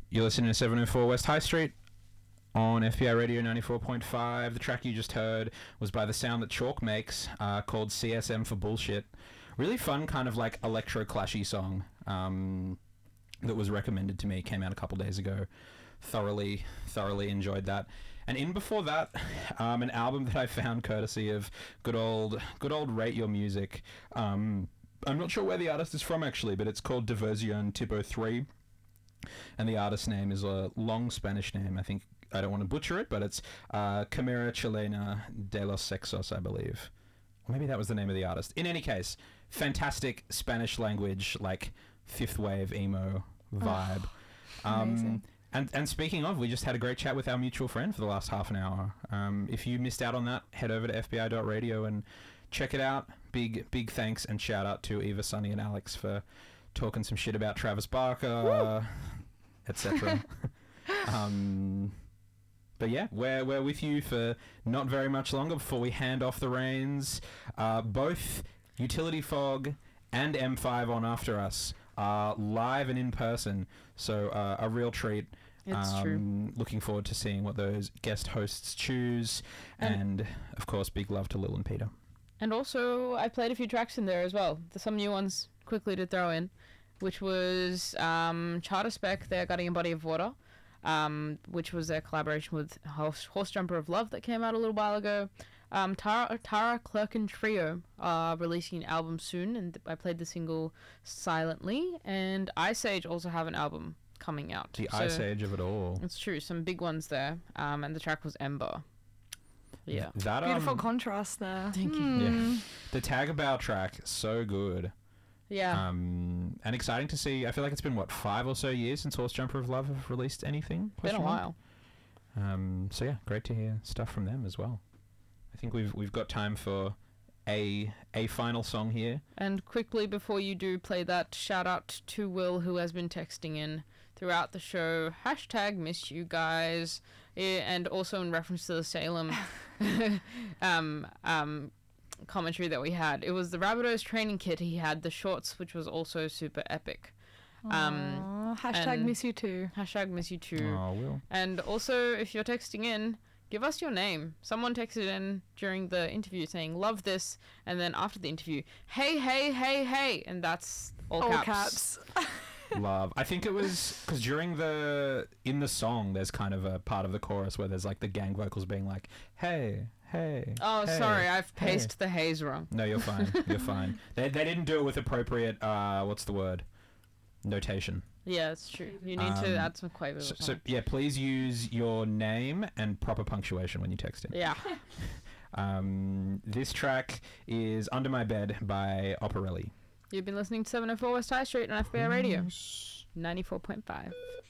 You're listening to 704 West High Street on FBI Radio 94.5. The track you just heard was by The Sound That Chalk Makes, called CSM for Bullshit. Really fun kind of like electro-clashy song that was recommended to me. Came out a couple days ago. Thoroughly enjoyed that. And in before that, an album that I found courtesy of good old Rate Your Music. I'm not sure where the artist is from actually, but it's called Diversion Tipo 3. And the artist's name is a long Spanish name. I don't want to butcher it, but it's Chimera Chilena de los Sexos, I believe. Or maybe that was the name of the artist. In any case, fantastic Spanish language, like fifth wave emo vibe. Amazing. And speaking of, we just had a great chat with our mutual friend for the last half an hour. If you missed out on that, head over to FBI.radio and check it out. Big thanks and shout out to Eva, Sunny, and Alex for talking some shit about Travis Barker, etc. But yeah, we're with you for not very much longer before we hand off the reins. Both Utility Fog and M5 on After Us are live and in person, so a real treat. It's true. Looking forward to seeing what those guest hosts choose, and of course, big love to Lil and Peter. And also, I played a few tracks in there as well. There's some new ones quickly to throw in, which was Charter Spec, their Gutting a Body of Water, which was their collaboration with Horse Jumper of Love that came out a little while ago. Tara Clerkin Trio are releasing an album soon, and I played the single Silently. And Ice Age also have an album coming out. The Ice Age of it all. It's true, some big ones there. And the track was Ember. Yeah. That, Beautiful contrast there. Thank you. Yeah. The Tagabow track, so good. Yeah. And exciting to see. I feel like it's been, 5 or so years since Horse Jumper of Love have released anything? Been a while. So yeah, great to hear stuff from them as well. I think we've got time for a final song here. And quickly before you do play that, shout out to Will, who has been texting in throughout the show. # miss you guys. Yeah, and also in reference to the Salem commentary that we had. It was the Rabbitohs training kit. He had the shorts, which was also super epic. # miss you too. # miss you too. Oh, Will. And also, if you're texting in, give us your name. Someone texted in during the interview saying, love this. And then after the interview, hey, hey, hey, hey. And that's all caps. Love. I think it was because in the song, there's kind of a part of the chorus where there's like the gang vocals being like, hey, hey. Oh, hey, sorry. I've hey. paced the haze wrong. No, you're fine. You're fine. They didn't do it with appropriate, what's the word? Notation. Yeah, it's true. You need to add some quavers. So yeah, please use your name and proper punctuation when you text it. Yeah. This track is Under My Bed by Operelli. You've been listening to 704 West High Street on FBI Radio 94.5.